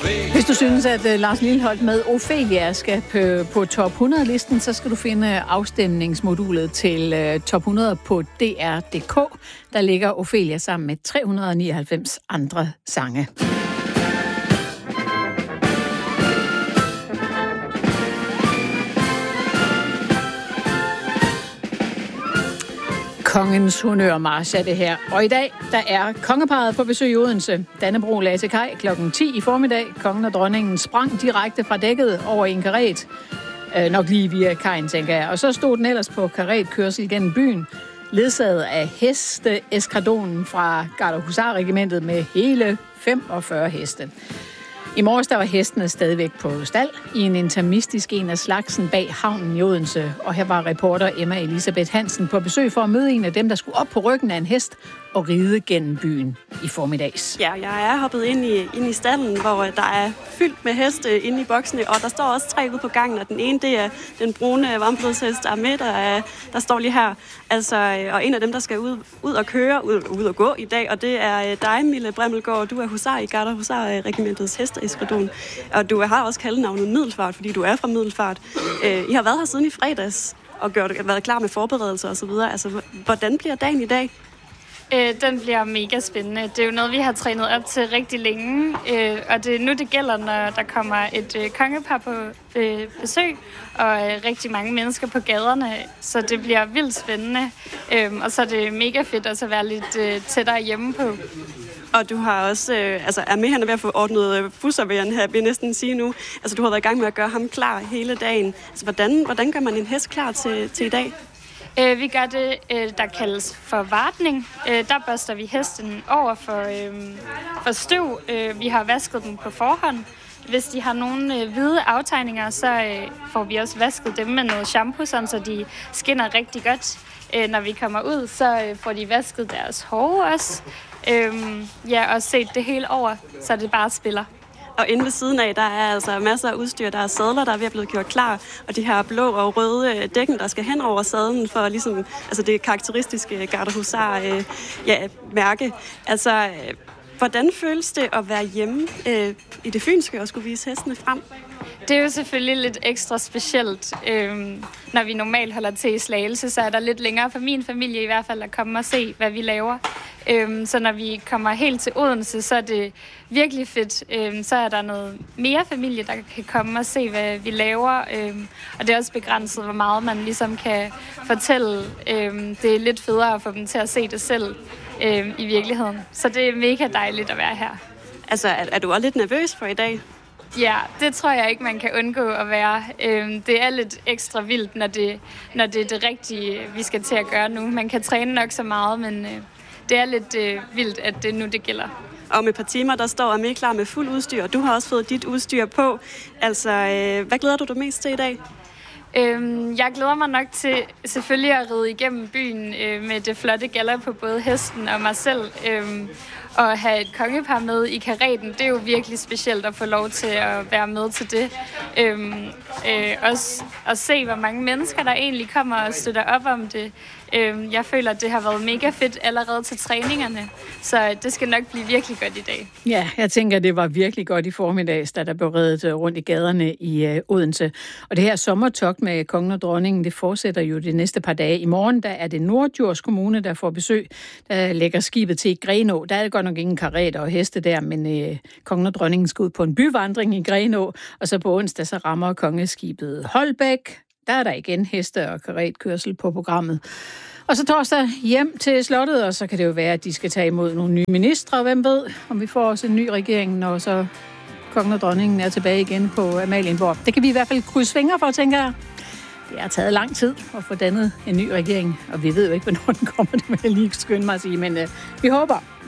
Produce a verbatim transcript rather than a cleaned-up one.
Hvis du synes, at uh, Lars Lilholt med Ophelia skal på, på top hundrede-listen, så skal du finde afstemningsmodulet til uh, top hundrede på D R punktum d k. Der ligger Ophelia sammen med tre hundrede nioghalvfems andre sange. Kongens honørmarch er det her. Og i dag, der er kongeparret på besøg i Odense. Dannebrog lagde til kaj klokken ti i formiddag. Kongen og dronningen sprang direkte fra dækket over en karet. Øh, nok lige via kajen, tænker jeg. Og så stod den ellers på karetkørsel gennem byen, ledsaget af hesteeskadonen fra Gardehusarregimentet med hele femogfyrre heste. I morges der var hestene stadigvæk på stald i en intermistisk en af slagsen bag havnen i Odense. Og her var reporter Emma Elisabeth Hansen på besøg for at møde en af dem, der skulle op på ryggen af en hest og ride gennem byen i formiddags. Ja, jeg er hoppet ind i, ind i stallen, hvor der er fyldt med heste inde i boksene, og der står også tre ude på gangen, og den ene, det er den brune varmblodshest Ahmed, der, er, der står lige her. Altså, og en af dem, der skal ud, ud og køre, ud, ud og gå i dag, og det er dig, Mille Bremmelgaard. Du er husar i Gardehusarregimentets hesteeskadron, og du har også kaldenavnet Middelfart, fordi du er fra Middelfart. I har været her siden i fredags og gjort, været klar med forberedelser og så videre. Altså, hvordan bliver dagen i dag? Øh, den bliver mega spændende. Det er jo noget, vi har trænet op til rigtig længe, øh, og det er nu, det gælder, når der kommer et øh, kongepar på øh, besøg, og øh, rigtig mange mennesker på gaderne, så det bliver vildt spændende. Øh, og så er det mega fedt også at være lidt øh, tættere hjemme på. Og du har også, øh, altså er med han er ved at få ordnet busser, vil jeg, vil jeg næsten sige nu. Altså du har været i gang med at gøre ham klar hele dagen. Altså hvordan, hvordan gør man en hest klar til, til i dag? Øh, vi gør det, øh, der kaldes for vartning. Øh, der børster vi hesten over for, øh, for støv. Øh, vi har vasket dem på forhånd. Hvis de har nogle øh, hvide aftegninger, så øh, får vi også vasket dem med noget shampoo, sådan, så de skinner rigtig godt. Øh, når vi kommer ud, så øh, får de vasket deres hår også. Øh, ja, og set det hele over, så det bare spiller. Og inde ved siden af, der er altså masser af udstyr. Der er sadler, der er ved at blive gjort klar, og de her blå og røde dækken, der skal hen over sadlen for ligesom, altså det karakteristiske Gardehusar øh, ja, mærke. Altså, øh, hvordan føles det at være hjemme øh, i det fynske og skulle vise hestene frem? Det er jo selvfølgelig lidt ekstra specielt. Øhm, når vi normalt holder til i Slagelse, så er der lidt længere for min familie i hvert fald at komme og se, hvad vi laver. Øhm, så når vi kommer helt til Odense, så er det virkelig fedt. Øhm, så er der noget mere familie, der kan komme og se, hvad vi laver. Øhm, og det er også begrænset, hvor meget man ligesom kan fortælle. Øhm, det er lidt federe at få dem til at se det selv øhm, i virkeligheden. Så det er mega dejligt at være her. Altså, er, er du også lidt nervøs for i dag? Ja, det tror jeg ikke, man kan undgå at være. Øhm, det er lidt ekstra vildt, når det, når det er det rigtige, vi skal til at gøre nu. Man kan træne nok så meget, men øh, det er lidt øh, vildt, at det nu det gælder. Om et par timer, der står Amé klar med fuld udstyr, og du har også fået dit udstyr på. Altså, øh, hvad glæder du dig mest til i dag? Øhm, jeg glæder mig nok til selvfølgelig at ride igennem byen øh, med det flotte galler på både hesten og mig selv. Øhm, og have et kongepar med i kareten, det er jo virkelig specielt at få lov til at være med til det. Øhm, øh, også at se, hvor mange mennesker der egentlig kommer og støtter op om det. Øhm, jeg føler, at det har været mega fedt allerede til træningerne, så det skal nok blive virkelig godt i dag. Ja, jeg tænker, det var virkelig godt i formiddags, da der blev reddet rundt i gaderne i øh, Odense. Og det her sommertogt med kongen og dronningen, det fortsætter jo de næste par dage. I morgen, der er det Norddjurs Kommune, der får besøg. Der lægger skibet til Grenå. Der er det godt nok ingen kareter og heste der, men øh, kongen og dronningen skal ud på en byvandring i Grenå, og så på onsdag så rammer kongeskibet Holbæk. Der er der igen heste- og karetkørsel på programmet. Og så torsdag hjem til slottet, og så kan det jo være, at de skal tage imod nogle nye ministre, og hvem ved, om vi får også en ny regering, når så kongen og dronningen er tilbage igen på Amalienborg. Det kan vi i hvert fald krydse fingre for, tænker jeg. Det har taget lang tid at få dannet en ny regering, og vi ved jo ikke, hvornår den kommer, det vil jeg lige skynde mig at sige, men øh, vi håber.